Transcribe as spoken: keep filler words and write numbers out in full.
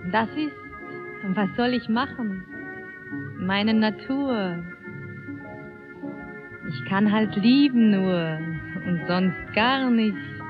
Das ist, was soll ich machen? Meine Natur. Ich kann halt lieben nur und sonst gar nicht.